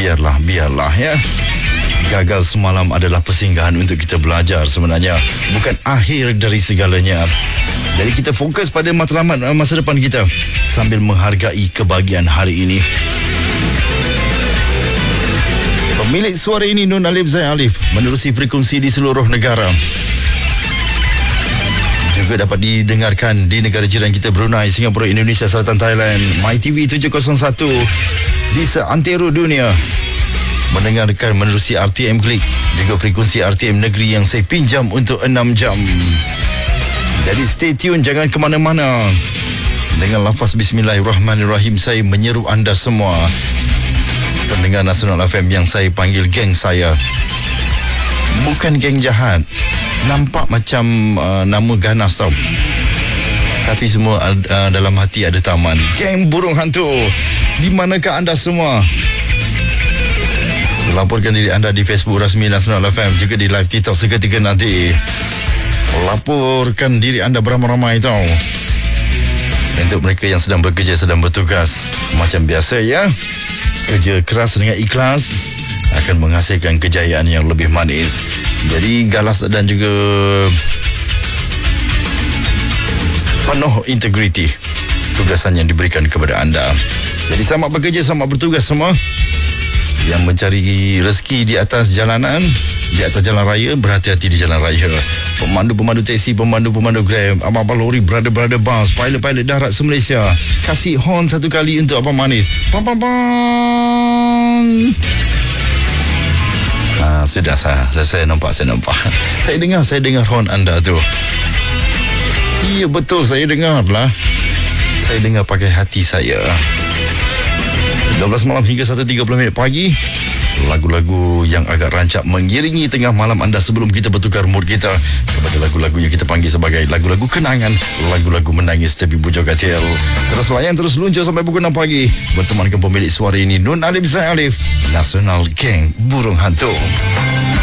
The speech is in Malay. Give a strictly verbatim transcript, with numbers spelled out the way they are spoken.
biarlah, biarlah ya. Gagal semalam adalah persinggahan untuk kita belajar sebenarnya, bukan akhir dari segalanya. Jadi kita fokus pada matlamat masa depan kita sambil menghargai kebahagiaan hari ini. Pemilik suara ini Nun Alif Zai Alif menerusi frekuensi di seluruh negara. Juga dapat didengarkan di negara jiran kita Brunei, Singapura, Indonesia, Selatan, Thailand. MyTV tujuh kosong satu di seantero dunia. Mendengarkan menerusi R T M Klik, juga frekuensi R T M Negeri yang saya pinjam untuk enam jam. Jadi stay tune, jangan ke mana-mana. Dengan lafaz Bismillahirrahmanirrahim, saya menyeru anda semua, pendengar Nasional F M yang saya panggil geng saya. Bukan geng jahat, nampak macam uh, nama ganas tau, tapi semua uh, dalam hati ada taman. Geng burung hantu, di manakah anda semua? Laporkan diri anda di Facebook rasmi Nasional F M, juga di live TikTok seketika nanti. Laporkan diri anda beramai-ramai tau, untuk mereka yang sedang bekerja, sedang bertugas. Macam biasa ya, kerja keras dengan ikhlas akan menghasilkan kejayaan yang lebih manis. Jadi galas dan juga penuh integriti tugasan yang diberikan kepada anda. Jadi selamat bekerja, selamat bertugas semua yang mencari rezeki di atas jalanan, di atas jalan raya. Berhati-hati di jalan raya. Pemandu-pemandu teksi, pemandu-pemandu Grab, abang-abang lori, brother-brother bus, pilot-pilot darat se-Malaysia, kasih horn satu kali untuk Abang Manis. Pam pam pam. Ah, sudah saya, saya, saya nampak, saya nampak. Saya dengar, saya dengar horn anda tu. Iya betul, saya dengar lah. Saya dengar pakai hati saya. dua belas malam hingga satu tiga puluh minit pagi. Lagu-lagu yang agak rancak mengiringi tengah malam anda sebelum kita bertukar mood kita kepada lagu-lagu yang kita panggil sebagai lagu-lagu kenangan, lagu-lagu menangis tepi bujur katil. Terus layan, terus luncur sampai pukul enam pagi bertemankan pemilik suara ini Nun Alif Zai Alif, Nasional Geng Burung Hantu.